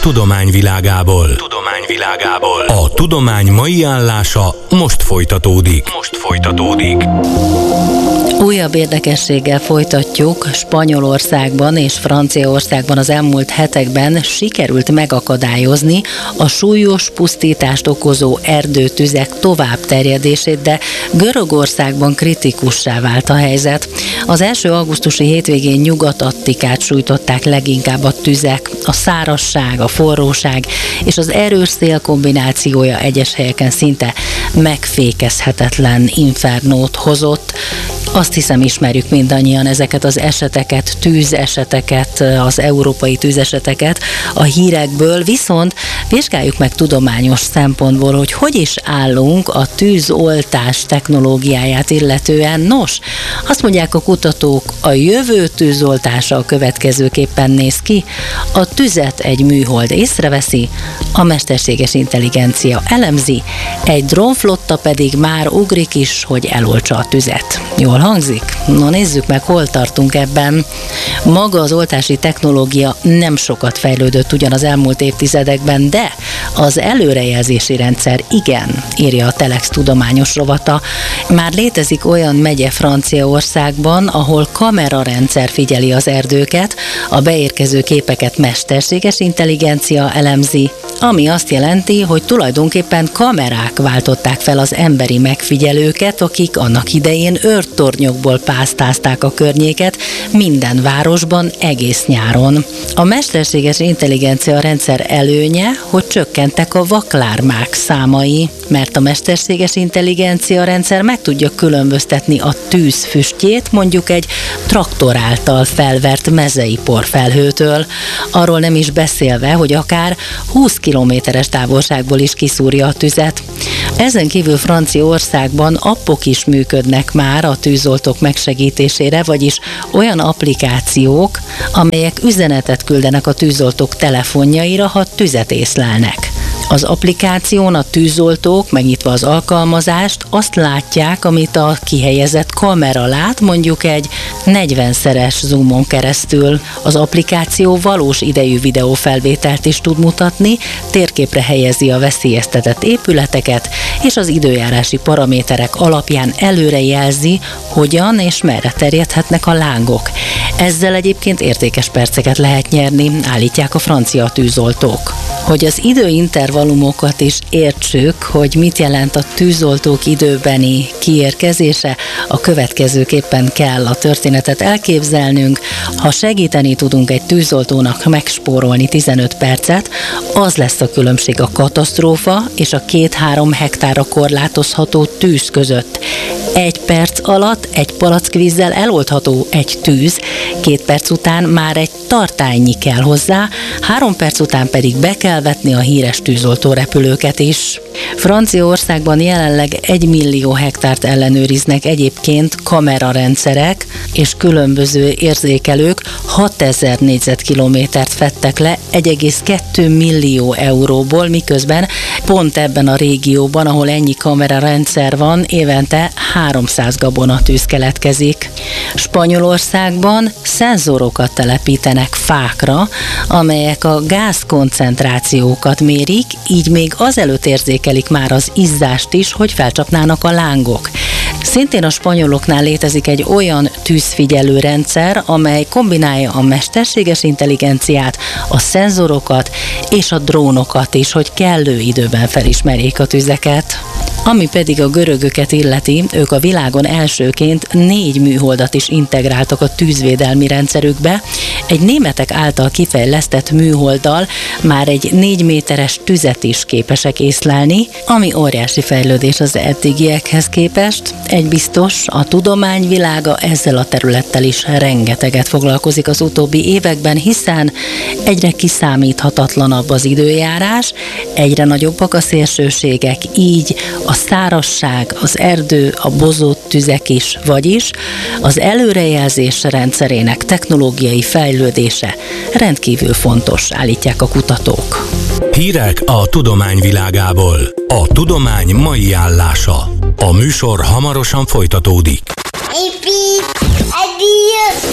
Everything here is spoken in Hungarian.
tudomány világából. A tudomány mai állása most folytatódik. Újabb érdekességgel folytatjuk. Spanyolországban és Franciaországban az elmúlt hetekben sikerült megakadályozni a súlyos pusztítást okozó erdőtüzek tovább terjedését, de Görögországban kritikussá vált a helyzet. Az első augusztusi hétvégén Nyugat-Attikát sújtották leginkább a tüzek. A szárazság, a forróság és az erős szél kombinációja egyes helyeken szinte megfékezhetetlen infernót hozott. Azt hiszem, ismerjük mindannyian ezeket az eseteket, tűzeseteket, az európai tűzeseteket a hírekből, viszont vizsgáljuk meg tudományos szempontból, hogy is állunk a tűzoltás technológiáját illetően. Nos, azt mondják a kutatók, a jövő tűzoltása a következőképpen néz ki. A tüzet egy műhold észreveszi, a mesterséges intelligencia elemzi, egy drónflotta pedig már ugrik is, hogy eloltsa a tüzet. Jól hangzik? No, nézzük meg, hol tartunk ebben. Maga az oltási technológia nem sokat fejlődött ugyan az elmúlt évtizedekben, de az előrejelzési rendszer igen, írja a Telex tudományos rovata. Már létezik olyan megye Franciaországban, ahol kamerarendszer figyeli az erdőket, a beérkező képeket mesterséges intelligencia elemzi, ami azt jelenti, hogy tulajdonképpen kamerák váltották fel az emberi megfigyelőket, akik annak idején őrtornyokból pásztázták a környéket minden városban egész nyáron. A mesterséges intelligencia rendszer előnye, hogy csökkentek a vaklármák számai, mert a mesterséges intelligencia rendszer meg tudja különböztetni a tűz füstjét mondjuk egy traktor által felvert mezei porfelhőtől. Arról nem is beszélve, hogy akár 20 kilométeres távolságból is kiszúrja a tüzet. Ezen kívül Franciaországban appok is működnek már a tűzoltók megsegítésére, vagyis olyan applikációk, amelyek üzenetet küldenek a tűzoltók telefonjaira, ha tüzet észlelnek. Az applikáción a tűzoltók, megnyitva az alkalmazást, azt látják, amit a kihelyezett kamera lát, mondjuk egy 40-szeres zoomon keresztül. Az applikáció valós idejű videófelvételt is tud mutatni, térképre helyezi a veszélyeztetett épületeket, és az időjárási paraméterek alapján előrejelzi, hogyan és merre terjedhetnek a lángok. Ezzel egyébként értékes perceket lehet nyerni, állítják a francia tűzoltók. Hogy az időintervallumokat is értsük, hogy mit jelent a tűzoltók időbeni kiérkezése, a következőképpen kell a történetet elképzelnünk. Ha segíteni tudunk egy tűzoltónak megspórolni 15 percet, az lesz a különbség a katasztrófa és a 2-3 hektárra korlátozható tűz között. 1 perc alatt egy palackvízzel eloldható egy tűz, 2 perc után már egy tartálynyi kell hozzá, 3 perc után pedig be kell vetni a híres tűzoltó repülőket is. Franciaországban jelenleg 1 millió hektárt ellenőriznek egyébként kamerarendszerek, és különböző érzékelők 6000 négyzetkilométert fedtek le 1,2 millió euróból, miközben pont ebben a régióban, ahol ennyi kamerarendszer van, évente 300 gabonatűz keletkezik. Spanyolországban szenzorokat telepítenek fákra, amelyek a gázkoncentrációkat mérik, így még azelőtt érzékelik már az izzást is, hogy felcsapnának a lángok. Szintén a spanyoloknál létezik egy olyan tűzfigyelő rendszer, amely kombinálja a mesterséges intelligenciát, a szenzorokat és a drónokat is, hogy kellő időben felismerjék a tüzeket. Ami pedig a görögöket illeti, ők a világon elsőként 4 műholdat is integráltak a tűzvédelmi rendszerükbe. Egy németek által kifejlesztett műholddal már egy 4 méteres tüzet is képesek észlelni, ami óriási fejlődés az eddigiekhez képest. Egy biztos, a tudományvilága ezzel a területtel is rengeteget foglalkozik az utóbbi években, hiszen egyre kiszámíthatatlanabb az időjárás, egyre nagyobbak a szélsőségek, így a szárazság, az erdő, a bozott tüzek is, vagyis az előrejelzés rendszerének technológiai fejlődése rendkívül fontos, állítják a kutatók. Hírek a tudomány világából. A tudomány mai állása. A műsor hamarosan folytatódik.